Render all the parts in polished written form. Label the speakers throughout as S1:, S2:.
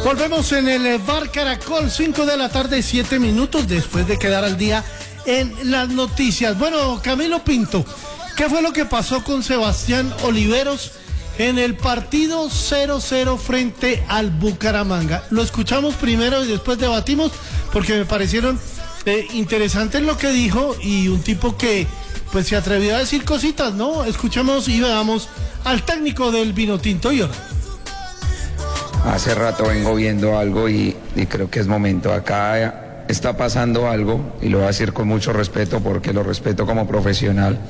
S1: Volvemos en el Bar Caracol, 5 de la tarde, 7 minutos, después de quedar al día en las noticias. Bueno, Camilo Pinto, ¿qué fue lo que pasó con Sebastián Oliveros en el partido 0-0 frente al Bucaramanga? Lo escuchamos primero y después debatimos, porque me parecieron interesantes lo que dijo, y un tipo que pues se atrevió a decir cositas, ¿no? Escuchemos y veamos al técnico del Vinotinto y Oro.
S2: Hace rato vengo viendo algo y creo que es momento. Acá está pasando algo, y lo voy a decir con mucho respeto porque lo respeto como profesional,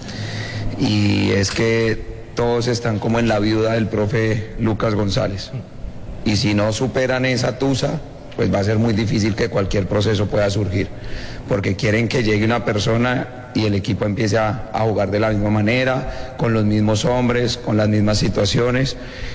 S2: y es que todos están como en la viuda del profe Lucas González, y si no superan esa tusa, pues va a ser muy difícil que cualquier proceso pueda surgir, porque quieren que llegue una persona y el equipo empiece a jugar de la misma manera, con los mismos hombres, con las mismas situaciones,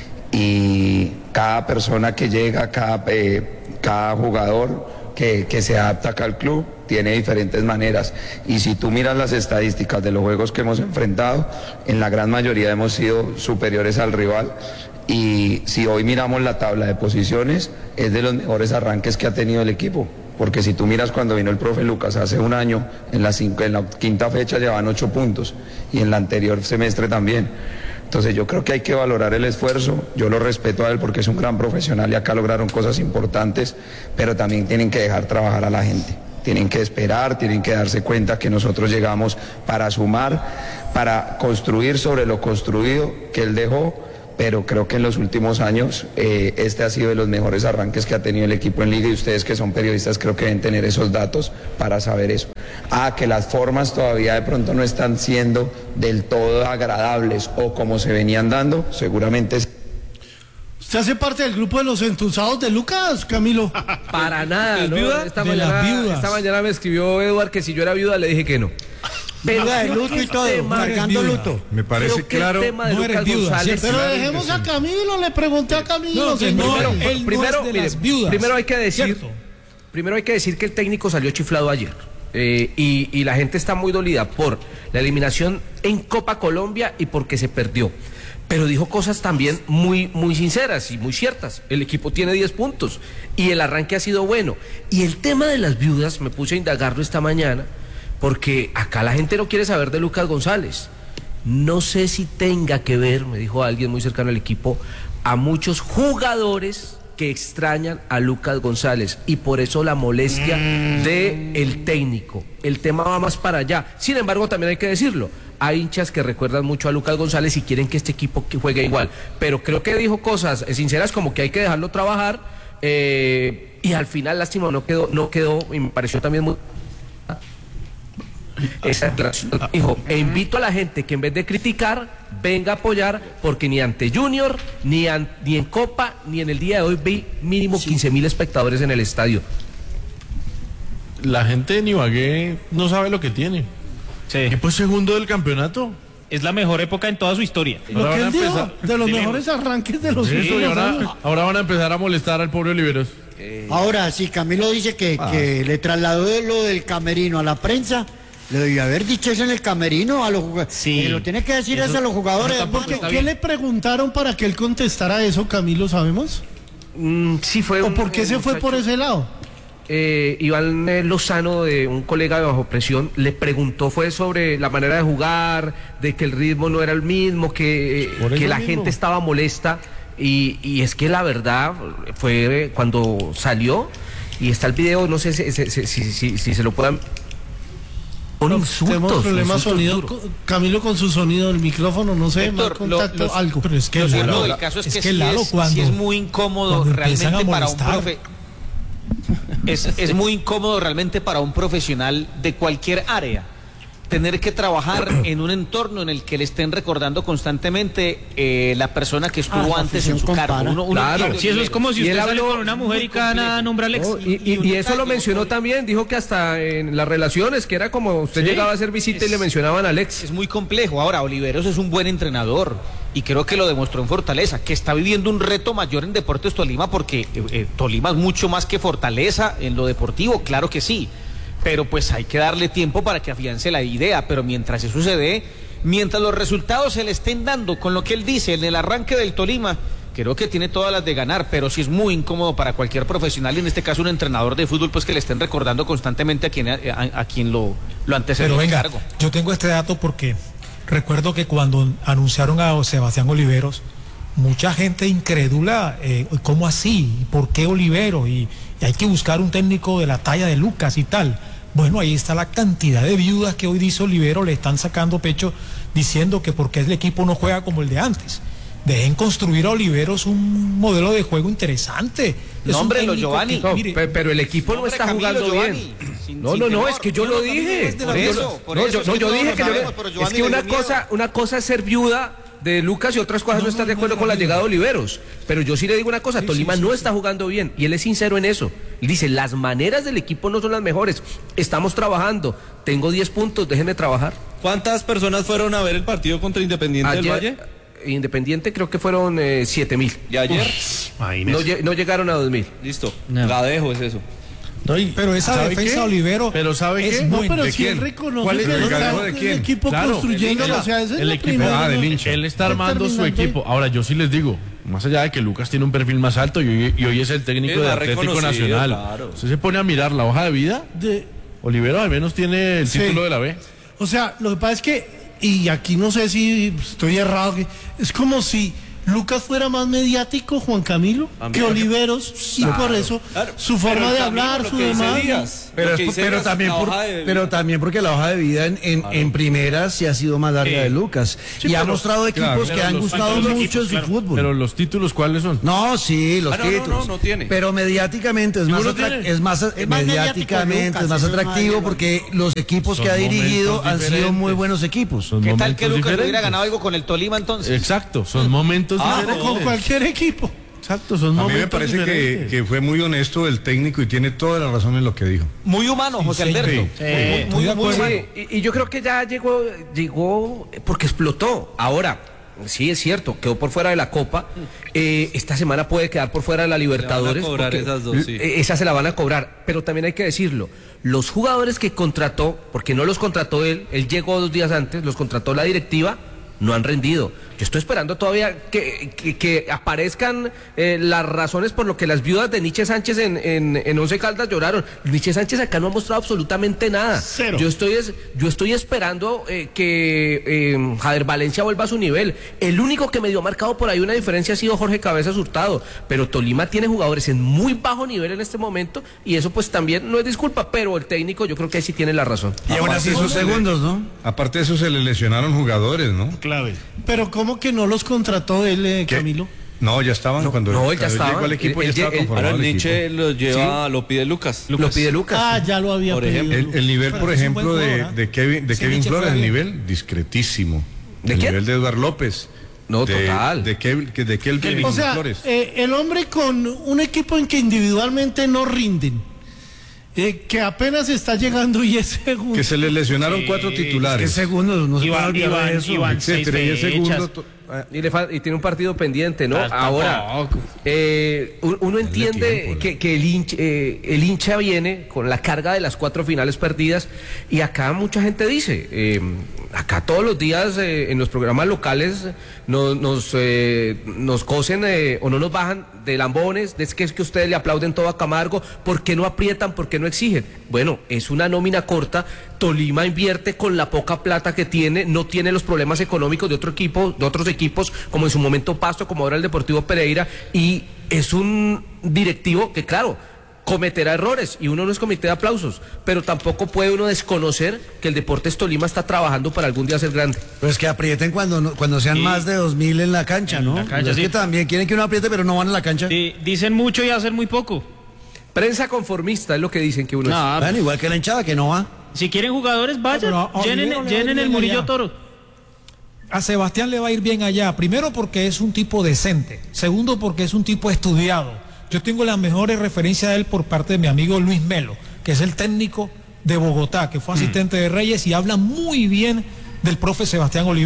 S2: y cada persona que llega, cada jugador que se adapta acá al club tiene diferentes maneras, y si tú miras las estadísticas de los juegos que hemos enfrentado, en la gran mayoría hemos sido superiores al rival, y si hoy miramos la tabla de posiciones, es de los mejores arranques que ha tenido el equipo, porque si tú miras cuando vino el profe Lucas hace un año, en la quinta fecha llevaban 8 puntos, y en la anterior semestre también. Entonces yo creo que hay que valorar el esfuerzo. Yo lo respeto a él porque es un gran profesional y acá lograron cosas importantes, pero también tienen que dejar trabajar a la gente. Tienen que esperar, tienen que darse cuenta que nosotros llegamos para sumar, para construir sobre lo construido que él dejó, pero creo que en los últimos años este ha sido de los mejores arranques que ha tenido el equipo en Liga, y ustedes que son periodistas creo que deben tener esos datos para saber eso. Que las formas todavía de pronto no están siendo del todo agradables o como se venían dando, seguramente sí.
S1: ¿Usted hace parte del grupo de los entusados de Lucas, Camilo?
S3: Para nada, ¿no? Esta
S1: viudas.
S3: mañana me escribió Eduard que si yo era viuda le dije que no.
S4: Pero de luto y todo, cargando luto.
S5: Me parece claro.
S3: No eres viuda,
S1: pero dejemos a Camilo, le pregunté a Camilo.
S3: Primero hay que decir que el técnico salió chiflado ayer. Y la gente está muy dolida por la eliminación en Copa Colombia y porque se perdió. Pero dijo cosas también muy sinceras y muy ciertas. El equipo tiene 10 puntos y el arranque ha sido bueno. Y el tema de las viudas, me puse a indagarlo esta mañana, porque acá la gente no quiere saber de Lucas González. No sé si tenga que ver, me dijo alguien muy cercano al equipo, a muchos jugadores que extrañan a Lucas González, y por eso la molestia del técnico. El tema va más para allá. Sin embargo, también hay que decirlo, hay hinchas que recuerdan mucho a Lucas González y quieren que este equipo juegue igual, pero creo que dijo cosas sinceras como que hay que dejarlo trabajar, y al final, lástima, no quedó, y me pareció también muy... Esa declaración dijo, invito a la gente que en vez de criticar venga a apoyar, porque ni ante Junior, ni en Copa, ni en el día de hoy vi mínimo 15.000 espectadores en el estadio.
S5: La gente de Ibagué no sabe lo que tiene.
S6: Sí.
S5: ¿Qué pues segundo del campeonato?
S6: Es la mejor época en toda su historia.
S1: Lo que él dijo, de los mejores arranques de los últimos años.
S5: Ahora van a empezar a molestar al pobre Oliveros.
S4: Ahora, si Camilo dice que le trasladó lo del camerino a la prensa, le debió haber dicho eso en el camerino a los jugadores.
S6: Sí.
S4: Lo tiene que decir eso a los jugadores.
S1: ¿Qué le preguntaron para que él contestara eso, Camilo, sabemos?
S3: Sí fue.
S1: ¿O por qué se fue por ese lado?
S3: Iván Lozano, de un colega de Bajo Presión, le preguntó fue sobre la manera de jugar, de que el ritmo no era el mismo, que la gente estaba molesta, y es que la verdad fue cuando salió, y está el video, no sé si se lo puedan...
S1: Tenemos problemas sonido, Camilo, con su sonido del micrófono, no sé, mal contacto, algo.
S7: Pero es que el caso es que sí es muy incómodo realmente para un profe. Es muy incómodo realmente para un profesional de cualquier área tener que trabajar en un entorno en el que le estén recordando constantemente la persona que estuvo antes en su cargo.
S6: Claro, si eso es como si usted sale con una mujer y cada nada nombra al ex.
S3: Y eso lo mencionó también, dijo que hasta en las relaciones, que era como usted llegaba a hacer visita y le mencionaban al ex.
S7: Es muy complejo. Ahora, Oliveros es un buen entrenador y creo que lo demostró en Fortaleza, que está viviendo un reto mayor en Deportes Tolima, porque Tolima es mucho más que Fortaleza en lo deportivo, claro que sí. Pero pues hay que darle tiempo para que afiance la idea, pero mientras eso se dé, mientras los resultados se le estén dando con lo que él dice en el arranque del Tolima, Creo que tiene todas las de ganar, pero sí es muy incómodo para cualquier profesional, y en este caso un entrenador de fútbol, pues que le estén recordando constantemente a quien lo antecedió en cargo.
S8: Yo tengo este dato porque recuerdo que cuando anunciaron a Sebastián Oliveros, mucha gente incrédula, ¿cómo así? ¿Por qué Oliveros? Y hay que buscar un técnico de la talla de Lucas y tal. Bueno, ahí está la cantidad de viudas que hoy dice Oliveros, le están sacando pecho diciendo que porque el equipo no juega como el de antes. Dejen construir a Oliveros un modelo de juego interesante.
S7: Nómbrelo, Giovanni.
S3: Pero el equipo no está jugando bien. No, es que yo lo dije. Yo dije que una cosa es ser viuda de Lucas y otras cosas no estar de acuerdo con la llegada de Oliveros. Pero yo sí le digo una cosa, Tolima no está jugando bien y él es sincero en eso. Él dice, las maneras del equipo no son las mejores. Estamos trabajando. Tengo 10 puntos, déjenme trabajar.
S9: ¿Cuántas personas fueron a ver el partido contra Independiente del Valle?
S3: Independiente creo que fueron 7.000.
S9: ¿Y ayer?
S3: No llegaron a 2.000.
S9: Listo, la dejo, es eso.
S8: No, pero esa defensa de Olivero.
S5: Pero ¿sabe qué?
S1: No, pero si él reconoce que el equipo construyéndolo, o sea, ese es el equipo
S5: del hincha. Él está armando su equipo. Ahora, yo sí les digo, más allá de que Lucas tiene un perfil más alto y hoy es el técnico de Atlético Nacional. Claro. Usted se pone a mirar la hoja de vida. Olivero al menos tiene el título de la B.
S1: O sea, lo que pasa es que, y aquí no sé si estoy errado, es como si Lucas fuera más mediático, Juan Camilo, que Oliveros, y por eso su forma de hablar, su demás.
S10: Pero también porque la hoja de vida en primera sí ha sido más larga de Lucas. Y ha mostrado equipos que han gustado mucho en su fútbol.
S5: Pero los títulos, ¿cuáles son?
S10: No, sí, los títulos.
S9: No tiene.
S10: Pero mediáticamente es más atractivo porque los equipos que ha dirigido han sido muy buenos equipos.
S7: ¿Qué tal que Lucas hubiera ganado algo con el Tolima entonces?
S5: Exacto, son momentos diferentes.
S1: Con cualquier equipo.
S5: Exacto, son momentos.
S11: A mí me parece que fue muy honesto el técnico y tiene toda la razón en lo que dijo.
S7: Muy humano, José Alberto.
S3: Muy humano. Y yo creo que ya llegó porque explotó. Ahora, sí es cierto, quedó por fuera de la Copa. Esta semana puede quedar por fuera de la Libertadores.
S9: Van a cobrar esas dos, sí.
S3: Esas se la van a cobrar. Pero también hay que decirlo. Los jugadores que contrató, porque no los contrató él llegó 2 días antes, los contrató la directiva, no han rendido. Yo estoy esperando todavía que aparezcan las razones por lo que las viudas de Nietzsche Sánchez en Once Caldas lloraron. Nietzsche Sánchez acá no ha mostrado absolutamente nada.
S1: Cero.
S3: Yo estoy esperando que Jader Valencia vuelva a su nivel. El único que me dio marcado por ahí una diferencia ha sido Jorge Cabezas Hurtado, pero Tolima tiene jugadores en muy bajo nivel en este momento y eso pues también no es disculpa, pero el técnico yo creo que ahí sí tiene la razón.
S10: Y aún así sus segundos, ¿no?
S11: Aparte de eso se le lesionaron jugadores, ¿no?
S5: Clave.
S1: Pero ¿cómo que no los contrató él, Camilo?
S11: No, ya estaban cuando
S3: él ya estaba.
S11: Llegó al equipo, ya estaba conformado.
S9: Ahora el Nietzsche
S11: equipo.
S9: lo lleva, lo pide Lucas.
S3: Lo pide Lucas.
S1: Ya lo había pedido.
S11: El nivel, por ejemplo, de Kevin Flores, el nivel discretísimo.
S3: ¿De
S11: el
S3: quién?
S11: nivel de Eduardo López.
S3: No, total.
S11: De Kevin
S1: O sea,
S11: Flores.
S1: El hombre con un equipo en que individualmente no rinden, que apenas está llegando y es segundo.
S11: Que se le lesionaron 4 titulares.
S10: ¿Qué segundos? No se puede olvidar de eso.
S6: Iban 6 fechas.
S3: Y tiene un partido pendiente, ¿no? Ahora, uno entiende que el hincha viene con la carga de las 4 finales perdidas y acá mucha gente dice, acá todos los días en los programas locales nos cosen o no nos bajan de lambones, de que ustedes le aplauden todo a Camargo, ¿por qué no aprietan, por qué no exigen? Bueno, es una nómina corta, Tolima invierte con la poca plata que tiene, no tiene los problemas económicos de otros equipos, como en su momento Pasto, como ahora el Deportivo Pereira, y es un directivo que, claro, cometerá errores, y uno no es comité de aplausos, pero tampoco puede uno desconocer que el Deportes Tolima está trabajando para algún día ser grande.
S10: Pues que aprieten cuando sean más de 2.000 en la cancha, ¿no? La cancha, es que también quieren que uno apriete, pero no van a la cancha.
S6: Sí, dicen mucho y hacen muy poco.
S3: Prensa conformista es lo que dicen que uno es.
S10: Bueno, igual que la hinchada, que no va.
S6: Si quieren jugadores, vayan, llenen el Murillo Toro.
S8: A Sebastián le va a ir bien allá, primero porque es un tipo decente, segundo porque es un tipo estudiado. Yo tengo las mejores referencias de él por parte de mi amigo Luis Melo, que es el técnico de Bogotá, que fue asistente de Reyes y habla muy bien del profe Sebastián Olivero.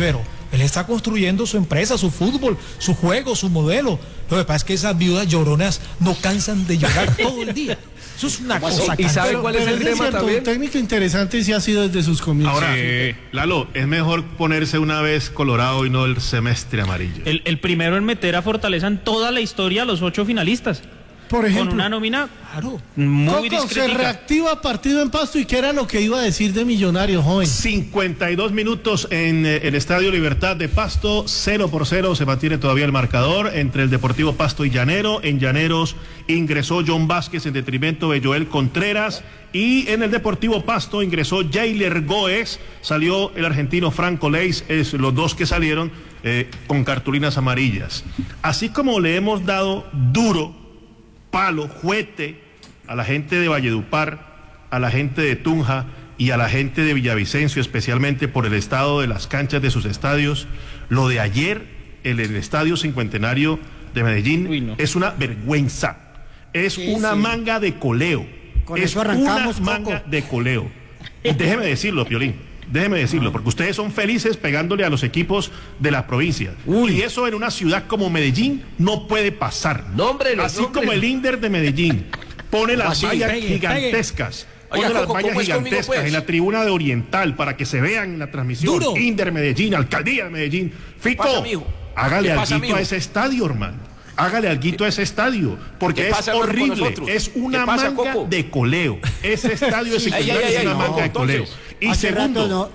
S8: Él está construyendo su empresa, su fútbol, su juego, su modelo. Lo que pasa es que esas viudas lloronas no cansan de llorar todo el día. Eso es una cosa.
S3: ¿Y sabe cuál es el tema
S1: cierto,
S3: también?
S1: Un técnico interesante sí ha sido desde sus comienzos.
S12: Ahora, Lalo, es mejor ponerse una vez colorado y no el semestre amarillo.
S6: El primero en meter a Fortaleza en toda la historia a los 8 finalistas.
S1: Por ejemplo,
S6: con una nómina
S1: Coco,
S6: muy discretica.
S1: se reactiva partido en Pasto, ¿y qué era lo que iba a decir de Millonarios, joven?
S12: 52 minutos en el Estadio Libertad de Pasto, 0-0 se mantiene todavía el marcador entre el Deportivo Pasto y Llanero. En Llaneros ingresó John Vázquez en detrimento de Joel Contreras, y en el Deportivo Pasto ingresó Jailer Goes, salió el argentino Franco Leis, es los dos que salieron con cartulinas amarillas. Así como le hemos dado duro, palo, juete a la gente de Valledupar, a la gente de Tunja y a la gente de Villavicencio, especialmente por el estado de las canchas de sus estadios, lo de ayer en el Estadio Cincuentenario de Medellín es una vergüenza, es una manga de coleo,
S4: con eso arrancamos,
S12: una manga de coleo. Déjeme decirlo, Piolín. Déjeme decirlo, porque ustedes son felices pegándole a los equipos de la provincia. Y eso en una ciudad como Medellín no puede pasar. Así como el Inder de Medellín pone las vallas gigantescas. Pone las vallas gigantescas en la tribuna de Oriental para que se vean en la transmisión. Duro. Inder Medellín, Alcaldía de Medellín. Fico, hágale alguito a ese estadio, hermano. Hágale alguito a ese estadio, porque es horrible, es una manga de coleo. Ese estadio de Cincuentenario es una manga de coleo. Y segundo,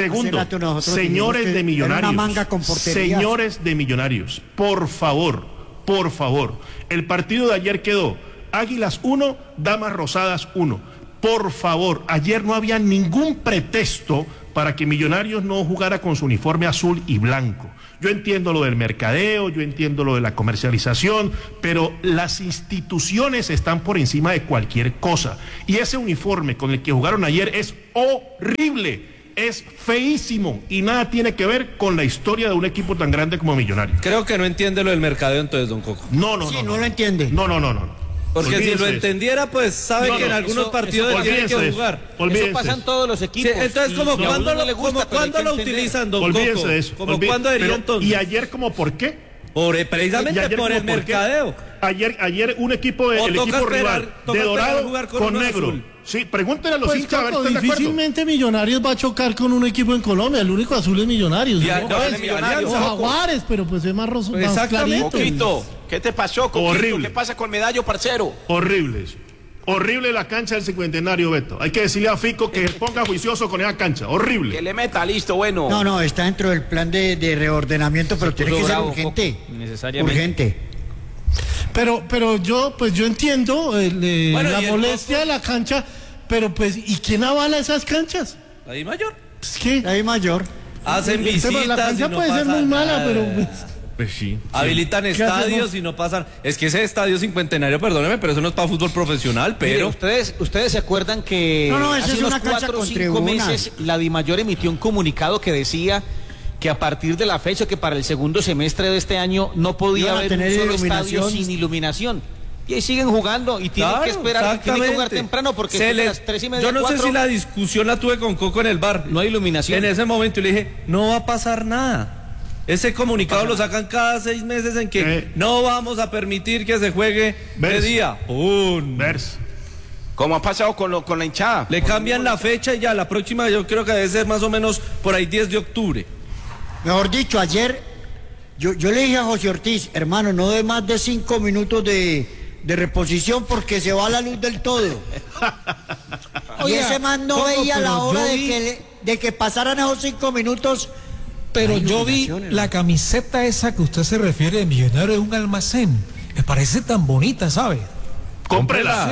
S12: señores de Millonarios, por favor, el partido de ayer quedó Águilas 1, Damas Rosadas 1. Por favor, ayer no había ningún pretexto para que Millonarios no jugara con su uniforme azul y blanco. Yo entiendo lo del mercadeo, yo entiendo lo de la comercialización, pero las instituciones están por encima de cualquier cosa. Y ese uniforme con el que jugaron ayer es horrible, es feísimo y nada tiene que ver con la historia de un equipo tan grande como Millonarios.
S9: Creo que no entiende lo del mercadeo entonces, don Coco.
S4: No lo entiende.
S12: No.
S9: Porque si lo entendiera, pues sabe que en algunos partidos tiene que jugar.
S7: Eso pasa en todos los equipos.
S9: Sí, entonces, ¿cuándo lo utilizan, don Coco?
S12: Olvídense de eso.
S9: ¿Cómo cuándo debería entonces?
S12: ¿Y ayer como por qué?
S9: Precisamente por el mercadeo.
S12: Ayer un equipo el equipo rival de dorado con negro. Azul. Sí, pregúntenle a los hinchas a ver si están de acuerdo.
S1: Difícilmente Millonarios va a chocar con un equipo en Colombia. El único azul es Millonarios.
S7: Millonarios,
S1: o Jaguares, pero pues es más roso.
S7: Exactamente. Coquito, ¿qué te pasó, Coquito?
S12: Horrible.
S7: ¿Qué pasa con Medallo, parcero?
S12: Horrible la cancha del Cincuentenario, Beto. Hay que decirle a Fico que ponga juicioso con esa cancha. Horrible.
S7: Que le meta, listo, bueno.
S4: No, está dentro del plan de reordenamiento, pero tiene que ser urgente. Urgente.
S1: Pero yo entiendo la molestia de la cancha, pero pues, ¿y quién avala esas canchas?
S9: La Di Mayor.
S4: La Di Mayor.
S9: Hacen visitas.
S1: La cancha puede ser muy mala, pero
S5: pues sí.
S9: Habilitan estadios y no pasan. Es que ese estadio Cincuentenario, perdóneme, pero eso no es para fútbol profesional, pero.
S7: Mire, ustedes se acuerdan que
S4: hace
S7: es
S4: unos
S7: una 4 o 5 meses la Di Mayor emitió un comunicado que decía que a partir de la fecha, que para el segundo semestre de este año no podía haber un solo estadio sin iluminación. Y ahí siguen jugando y tienen que esperar, tienen que jugar temprano porque las 3:30.
S9: Yo no sé si la discusión la tuve con Coco en el bar.
S7: No hay iluminación.
S9: En ese momento le dije, no va a pasar nada. Ese comunicado lo sacan cada 6 meses en que no vamos a permitir que se juegue de día.
S7: Como ha pasado con la hinchada.
S9: Le cambian la fecha y ya la próxima yo creo que debe ser más o menos por ahí 10 de octubre.
S4: Mejor dicho, ayer yo le dije a José Ortiz, hermano, no dé más de 5 minutos de reposición porque se va la luz del todo. Y ese man no veía la hora de que pasaran esos 5 minutos.
S8: Pero yo vi la camiseta esa que usted se refiere de Millonario de un almacén. Me parece tan bonita, ¿sabe?
S12: Cómprela.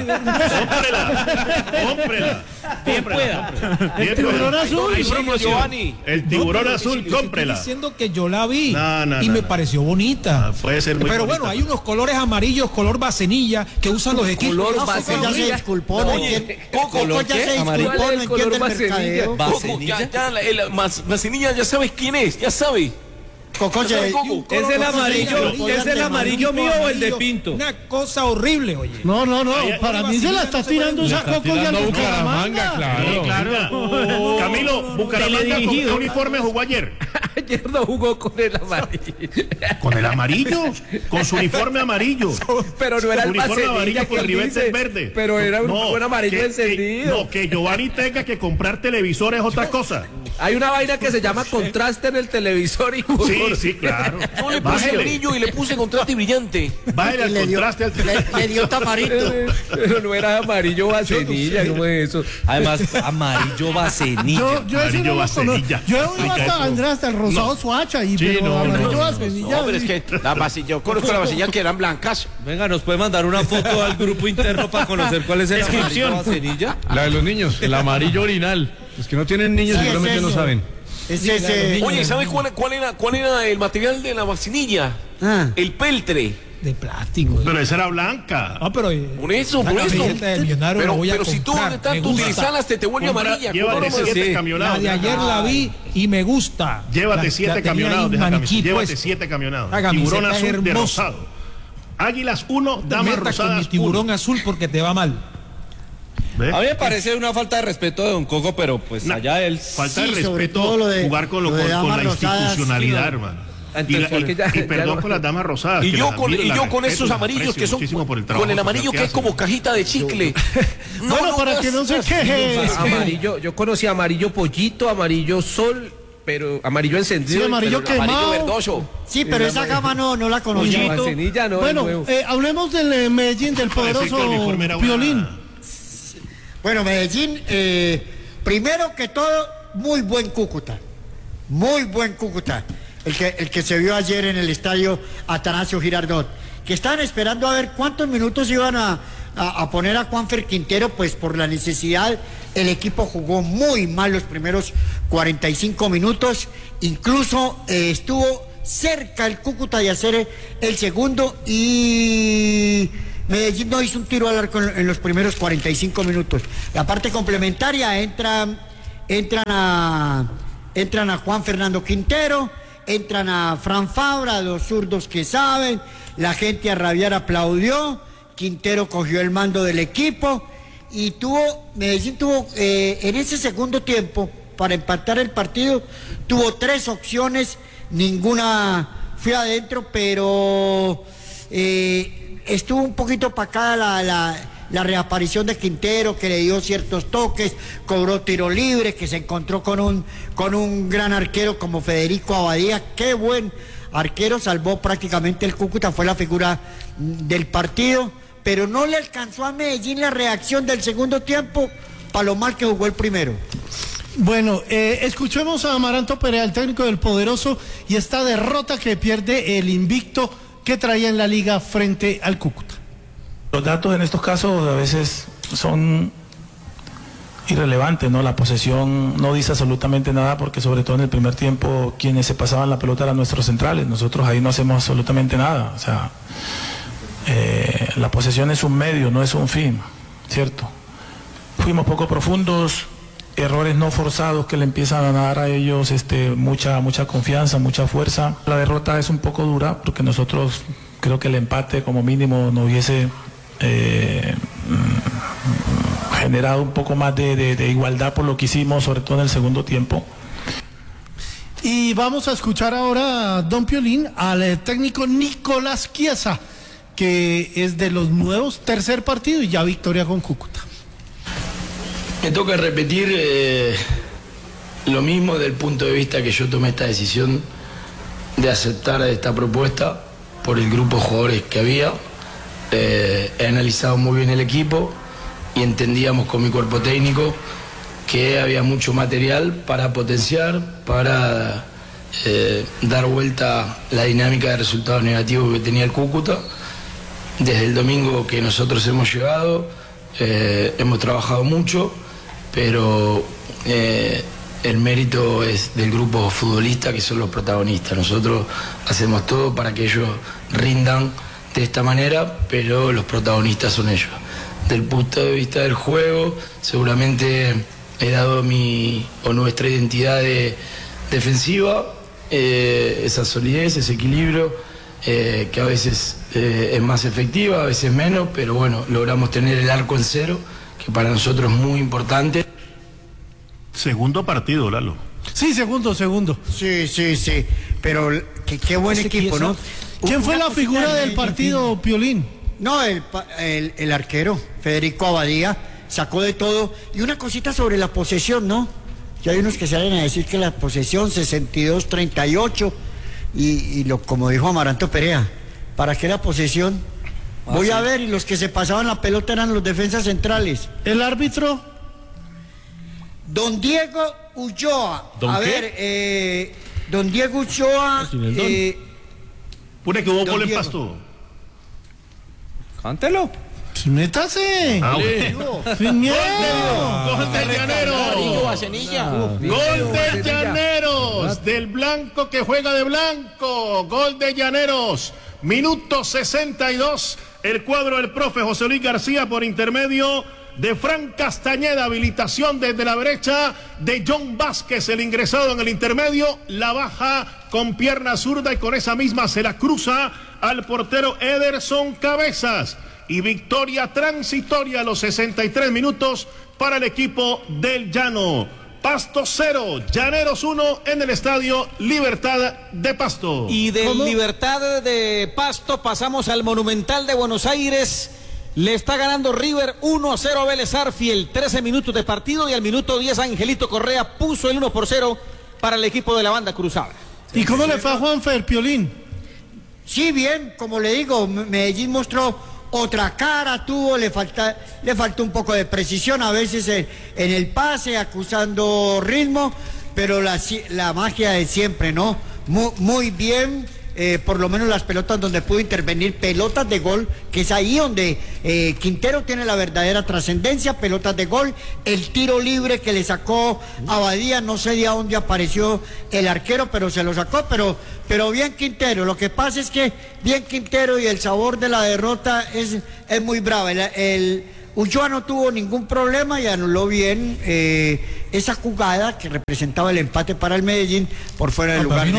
S6: Bien pueda.
S1: El tiburón azul.
S12: El tiburón azul, cómprela.
S8: Estoy diciendo que yo la vi
S12: y
S8: me pareció bonita.
S12: Puede ser muy
S8: Pero
S12: bonita.
S8: bueno, hay unos colores amarillos, color vacenilla, que usan los equipos.
S4: Color vacenilla. Ya se disculpó, no entiende. Coco ya se disculpó, no entiende el mercadeo.
S7: Vacenilla, ya sabes quién es, ya sabes.
S4: Coco,
S9: ¿Es el amarillo mío o el de Pinto?
S8: Una cosa horrible, oye.
S1: No, para mí se la está tirando esa Coco ya en
S5: Bucaramanga, claro.
S12: Camilo, Bucaramanga, ¿con qué uniforme jugó ayer?
S3: Ayer no jugó con el amarillo.
S12: ¿Con el amarillo? Con su uniforme amarillo.
S3: Pero no era el
S12: uniforme amarillo con ribetes verde.
S3: Pero era un buen amarillo encendido.
S12: No, que Giovanni tenga que comprar televisores es otra cosa.
S3: Hay una vaina que se llama contraste en el televisor y
S12: Sí, claro.
S13: Yo le puse brillo y le puse contraste brillante.
S12: Bájale al contraste al televisor.
S4: Le dio tamarito.
S3: Pero no era amarillo vasenilla, ¿cómo es eso?
S9: Además, amarillo vasenilla.
S12: Amarillo vasenilla.
S1: Yo iba hasta Andrés, hasta el rosado Suacha, pero amarillo vasenilla.
S13: No, pero es que yo conozco las vasenillas que eran blancas.
S9: Venga, ¿nos puede mandar una foto al grupo interno para conocer cuál es el amarillo vasenilla?
S11: La de los niños, el amarillo orinal. Los que no tienen niños seguramente no saben.
S13: Oye, ¿sabes cuál era el material de la vacinilla? El peltre.
S8: De plástico.
S12: Pero esa era blanca.
S13: Por eso. Pero si tú de tanto utilizarlas te vuelve amarilla.
S12: Llévate 7 camionados.
S8: La de ayer la vi y me gusta.
S12: Llévate 7 camionados de esa camiseta. Llévate 7 camionados. Tiburón azul de rosado. Águilas 1, damas rosadas.
S8: Con mi tiburón azul porque te va mal.
S9: A mí me parece una falta de respeto de Don Coco, pero pues allá él...
S12: Falta de respeto jugar con la institucionalidad, hermano. Y perdón con las damas rosadas.
S13: Y yo con esos amarillos que son con el amarillo que es como cajita de chicle.
S1: Bueno, para que no se queje.
S3: Amarillo, yo conocí amarillo pollito, amarillo sol, pero amarillo encendido.
S1: Sí, amarillo quemado.
S13: Amarillo verdoso.
S4: Sí, pero esa gama no la conocí.
S1: Bueno, hablemos del Medellín, del poderoso Piolín.
S4: Bueno, Medellín, primero que todo, muy buen Cúcuta. Muy buen Cúcuta. El que se vio ayer en el estadio Atanasio Girardot. Que estaban esperando a ver cuántos minutos iban a poner a Juanfer Quintero, pues por la necesidad. El equipo jugó muy mal los primeros 45 minutos. Incluso estuvo cerca el Cúcuta de hacer el segundo y... Medellín no hizo un tiro al arco en los primeros 45 minutos. La parte complementaria entran a Juan Fernando Quintero, entran a Fran Fabra, los zurdos que saben, la gente a rabiar aplaudió, Quintero cogió el mando del equipo y Medellín tuvo en ese segundo tiempo, para empatar el partido, tuvo 3 opciones, ninguna fue adentro, pero... estuvo un poquito opacada la reaparición de Quintero, que le dio ciertos toques, cobró tiro libre, que se encontró con un gran arquero como Federico Abadía. Qué buen arquero, salvó prácticamente el Cúcuta, fue la figura del partido, pero no le alcanzó a Medellín la reacción del segundo tiempo para lo mal que jugó el primero.
S1: Bueno, escuchemos a Amaranto Perea, el técnico del poderoso, y esta derrota que pierde el invicto que traía en la liga frente al Cúcuta.
S14: Los datos en estos casos a veces son irrelevantes, ¿no? La posesión no dice absolutamente nada porque sobre todo en el primer tiempo quienes se pasaban la pelota eran nuestros centrales, nosotros ahí no hacemos absolutamente nada, o sea, la posesión es un medio, no es un fin, ¿cierto? Fuimos poco profundos, errores no forzados que le empiezan a dar a ellos mucha confianza, mucha fuerza. La derrota es un poco dura porque nosotros creo que el empate como mínimo nos hubiese generado un poco más de igualdad por lo que hicimos, sobre todo en el segundo tiempo.
S1: Y vamos a escuchar ahora, don Piolín, al técnico Nicolás Chiesa, que es de los nuevos, tercer partido y ya victoria con Cúcuta.
S15: Me toca repetir lo mismo desde el punto de vista que yo tomé esta decisión de aceptar esta propuesta por el grupo de jugadores que había. He analizado muy bien el equipo y entendíamos con mi cuerpo técnico que había mucho material para potenciar, para dar vuelta la dinámica de resultados negativos que tenía el Cúcuta. Desde el domingo que nosotros hemos llegado, hemos trabajado mucho, pero el mérito es del grupo futbolista, que son los protagonistas. Nosotros hacemos todo para que ellos rindan de esta manera, pero los protagonistas son ellos. Del punto de vista del juego, seguramente he dado nuestra identidad defensiva, esa solidez, ese equilibrio, que a veces es más efectiva, a veces menos, pero bueno, logramos tener el arco en cero, que para nosotros es muy importante.
S12: Segundo partido, Lalo.
S1: Sí, segundo.
S4: Sí. Pero qué buen equipo, ¿no?
S1: ¿Quién fue la figura del partido, Piolín?
S4: No, el arquero, Federico Abadía, sacó de todo. Y una cosita sobre la posesión, ¿no? Que hay unos que salen a decir que la posesión 62-38 y como dijo Amaranto Perea, ¿para qué la posesión? Voy a ver, y los que se pasaban la pelota eran los defensas centrales.
S1: ¿El árbitro?
S4: Don Diego Ulloa. Don Diego Ulloa.
S12: Pone que hubo gol en Pasto.
S9: Cántelo.
S1: ¡Métase! ¡Sin miedo!
S12: ¡Gol del Llaneros! ¡Gol del Llaneros! Del blanco que juega de blanco. ¡Gol de Llaneros! Minuto 62. El cuadro del profe José Luis García por intermedio de Fran Castañeda. Habilitación desde la derecha de John Vázquez, el ingresado en el intermedio. La baja con pierna zurda y con esa misma se la cruza al portero Ederson Cabezas. Y victoria transitoria a los 63 minutos para el equipo del Llano. Pasto 0, Llaneros 1 en el estadio Libertad de Pasto.
S7: Y del Libertad de Pasto pasamos al Monumental de Buenos Aires. Le está ganando River 1-0 a Vélez Arfiel, 13 minutos de partido, y al minuto 10 Angelito Correa puso el 1-0 para el equipo de la banda cruzada.
S1: ¿Y cómo le fue a Juanfer, Piolín?
S4: Sí, bien, como le digo, Medellín mostró otra cara, le faltó un poco de precisión a veces en el pase, acusando ritmo, pero la magia de siempre, ¿no? Muy bien, por lo menos las pelotas donde pudo intervenir, pelotas de gol, que es ahí donde Quintero tiene la verdadera trascendencia, pelotas de gol, el tiro libre que le sacó Abadía, no sé de dónde apareció el arquero, pero se lo sacó, pero bien Quintero. Lo que pasa es que bien Quintero, y el sabor de la derrota es muy bravo. El Ulloa no tuvo ningún problema y anuló bien esa jugada que representaba el empate para el Medellín por fuera del lugar.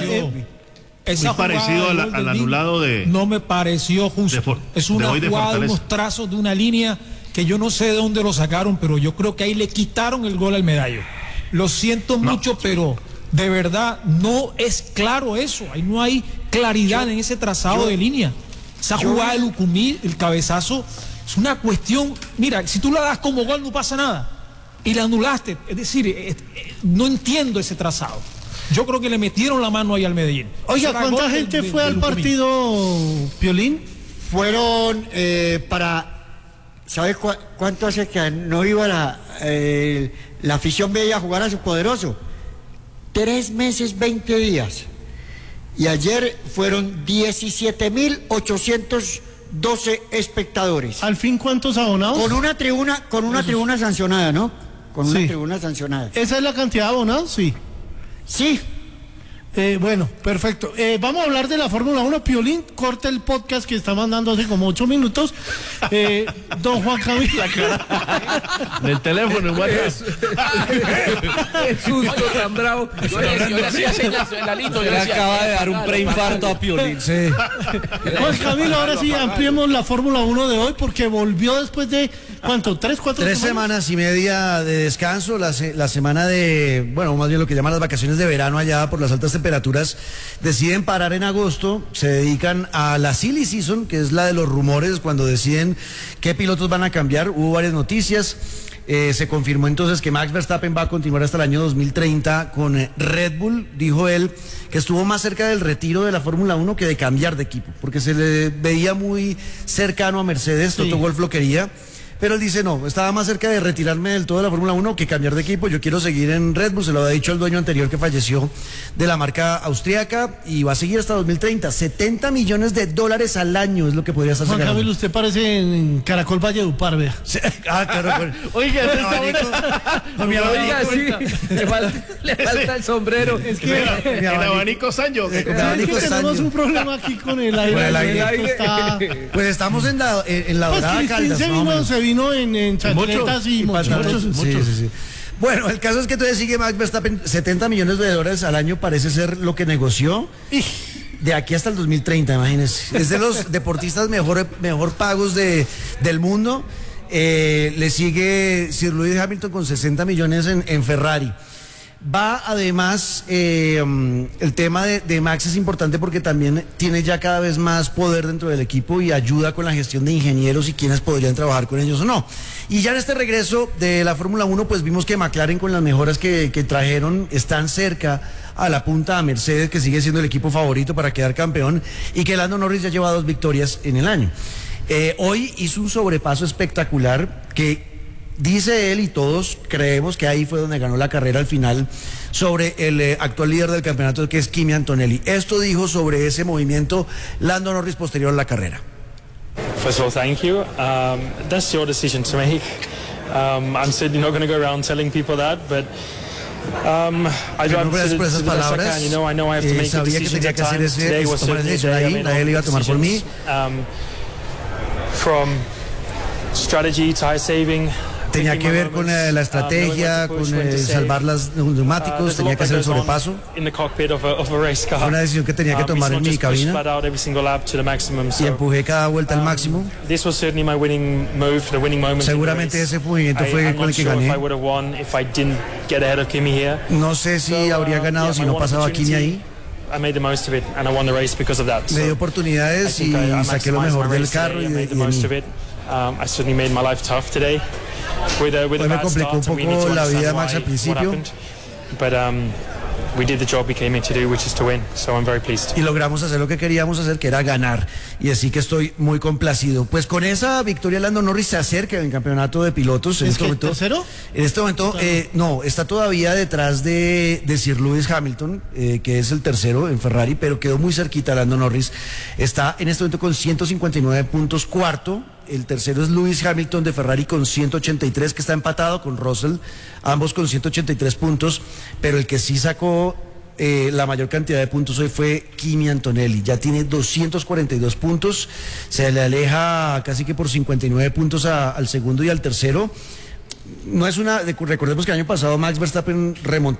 S12: Muy parecido al anulado de...
S8: No me pareció justo. Es una jugada, unos trazos de una línea que yo no sé de dónde lo sacaron, pero yo creo que ahí le quitaron el gol al Medallo. Lo siento mucho, pero de verdad no es claro eso. Ahí no hay claridad en ese trazado de línea. Esa jugada de Lucumí, el cabezazo, es una cuestión... Mira, si tú la das como gol no pasa nada. Y la anulaste. Es decir, no entiendo ese trazado. Yo creo que le metieron la mano ahí al Medellín.
S1: Oiga, ¿cuánta gente fue al partido, Piolín?
S4: Fueron ¿sabes cuánto hace que no iba la afición bella a jugar a su poderoso? 3 meses, 20 días. Y ayer fueron 17.812 espectadores.
S1: ¿Al fin cuántos abonados?
S4: Con una tribuna sancionada, ¿no? Con una tribuna sancionada.
S1: ¿Esa es la cantidad de abonados? Sí.
S4: Sí.
S1: Bueno, perfecto. Vamos a hablar de la Fórmula 1. Piolín, corta el podcast que está mandando hace como 8 minutos. Don Juan Camilo.
S5: La cara. Del teléfono, igual.
S3: El susto tan bravo.
S13: Yo le hacía señas, Lalito.
S9: Le acaba de dar un preinfarto a Piolín.
S1: Sí. Juan Camilo, ahora sí ampliemos la Fórmula 1 de hoy, porque volvió después de, ¿cuánto? ¿3, 4
S10: semanas? 3 semanas y media de descanso. La semana de, bueno, más bien lo que llaman las vacaciones de verano allá por las altas temperaturas. Deciden parar en agosto, se dedican a la silly season, que es la de los rumores, cuando deciden qué pilotos van a cambiar. Hubo varias noticias. Se confirmó entonces que Max Verstappen va a continuar hasta el año 2030 con Red Bull. Dijo él que estuvo más cerca del retiro de la Fórmula 1 que de cambiar de equipo, porque se le veía muy cercano a Mercedes. Toto Wolff lo quería. Pero él dice, no, estaba más cerca de retirarme del todo de la Fórmula 1 que cambiar de equipo. Yo quiero seguir en Red Bull, se lo había dicho el dueño anterior que falleció de la marca austríaca, y va a seguir hasta 2030. $70 millones al año es lo que podría estar sacando.
S1: Juan Camilo, usted parece en Caracol Valledupar, vea.
S10: Sí. Ah, claro. Bueno.
S3: Oiga, sí, le falta el sombrero.
S12: Es que el abanico Sancho.
S1: Tenemos un problema aquí con el aire.
S10: Pues estamos en la Dorada Caldas.
S1: Se vino en chancletas y muchos.
S10: Sí. Bueno, el caso es que entonces sigue Max Verstappen, $70 millones al año parece ser lo que negoció. De aquí hasta el 2030, imagínense. Es de los deportistas mejor pagos del mundo. Le sigue Sir Lewis Hamilton con 60 millones en Ferrari. Va además, el tema de Max es importante porque también tiene ya cada vez más poder dentro del equipo y ayuda con la gestión de ingenieros y quienes podrían trabajar con ellos o no. Y ya en este regreso de la Fórmula 1, pues vimos que McLaren con las mejoras que trajeron están cerca a la punta a Mercedes, que sigue siendo el equipo favorito para quedar campeón, y que Lando Norris ya lleva 2 victorias en el año. Hoy hizo un sobrepaso espectacular que dice él y todos creemos que ahí fue donde ganó la carrera al final sobre el actual líder del campeonato, que es Kimi Antonelli. Esto dijo sobre ese movimiento Lando Norris posterior a la carrera.
S16: First of all, thank you. That's your decision to make. I'm certainly not going to go around telling people that, but I drive to the best I can. You know, I have to make the decisions at times. Today was certainly a day I made all the decisions. From strategy, tire saving.
S10: Tenía que ver con la estrategia, con salvar los neumáticos, tenía que hacer el sobrepaso. Fue una decisión que tenía que tomar en mi cabina y empujé cada vuelta al máximo. Seguramente ese movimiento fue con el que gané. No sé si habría ganado si no pasaba Kimi ahí. Me dio oportunidades y saqué lo mejor del carro y de mí. Hoy me complicó un poco la vida, Max, al principio. Y logramos hacer lo que queríamos hacer, que era ganar. Y así que estoy muy complacido. Pues con esa victoria Lando Norris se acerca en el campeonato de pilotos.
S1: ¿Es que tercero?
S10: En este momento, no, está todavía detrás de Sir Lewis Hamilton, que es el tercero en Ferrari, pero quedó muy cerquita Lando Norris. Está en este momento con 159 puntos, cuarto. El tercero es Lewis Hamilton de Ferrari con 183, que está empatado con Russell, ambos con 183 puntos, pero el que sí sacó la mayor cantidad de puntos hoy fue Kimi Antonelli. Ya tiene 242 puntos, se le aleja casi que por 59 puntos al segundo y al tercero. No es recordemos que el año pasado Max Verstappen remontó